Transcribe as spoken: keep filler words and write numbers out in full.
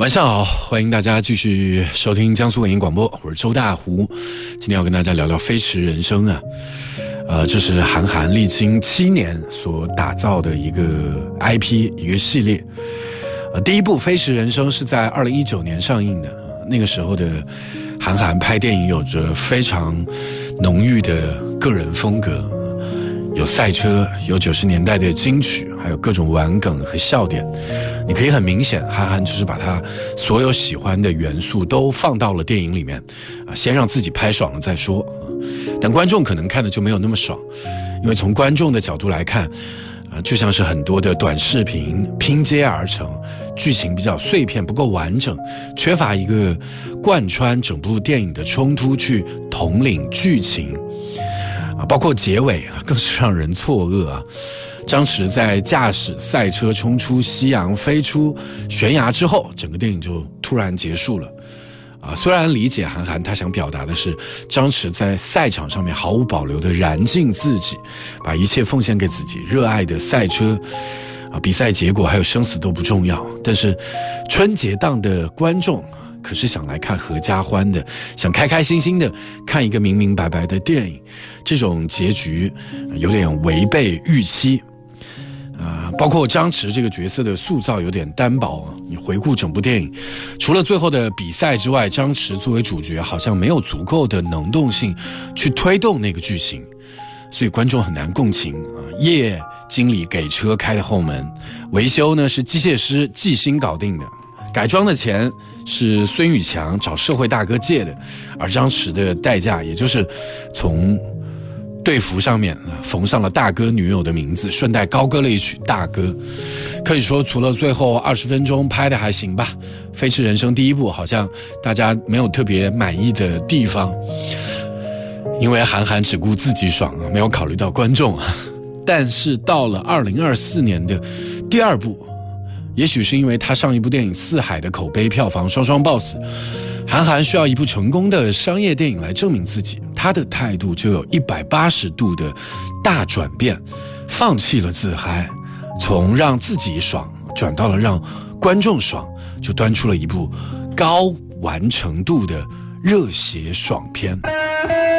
晚上好，欢迎大家继续收听江苏文艺广播，我是周大湖。今天要跟大家聊聊《飞驰人生》啊，呃，这是韩寒历经七年所打造的一个 I P 一个系列。呃，第一部《飞驰人生》是在二零一九年上映的，呃，那个时候的韩寒拍电影有着非常浓郁的个人风格。有赛车，有九十年代的金曲，还有各种玩梗和笑点。你可以很明显，韩寒就是把他所有喜欢的元素都放到了电影里面，啊，先让自己拍爽了再说。但观众可能看的就没有那么爽，因为从观众的角度来看，啊，就像是很多的短视频拼接而成，剧情比较碎片，不够完整，缺乏一个贯穿整部电影的冲突去统领剧情。包括结尾更是让人错愕啊！张弛在驾驶赛车冲出夕阳飞出悬崖之后，整个电影就突然结束了啊！虽然理解韩寒他想表达的是张弛在赛场上面毫无保留地燃尽自己，把一切奉献给自己热爱的赛车啊，比赛结果还有生死都不重要，但是春节档的观众可是想来看合家欢的，想开开心心的看一个明明白白的电影，这种结局有点违背预期啊、呃。包括张弛这个角色的塑造有点单薄啊。你回顾整部电影，除了最后的比赛之外，张弛作为主角好像没有足够的能动性去推动那个剧情，所以观众很难共情啊。叶经理给车开的后门，维修呢是机械师季薪搞定的。改装的钱是孙宇强找社会大哥借的，而张弛的代价也就是从队服上面缝上了大哥女友的名字，顺带高歌了一曲大哥。可以说除了最后二十分钟拍的还行吧，《飞驰人生》第一部好像大家没有特别满意的地方，因为韩寒只顾自己爽，没有考虑到观众。但是到了二零二四年的第二部，也许是因为他上一部电影《四海》的口碑票房双双爆死，韩寒需要一部成功的商业电影来证明自己，他的态度就有一百八十度的大转变，放弃了自嗨，从让自己爽转到了让观众爽，就端出了一部高完成度的热血爽片。